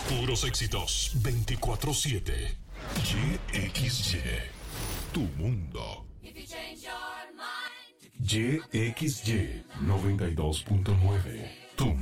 Puros éxitos 24/7. YXY. Tu mundo. YXY 92.9.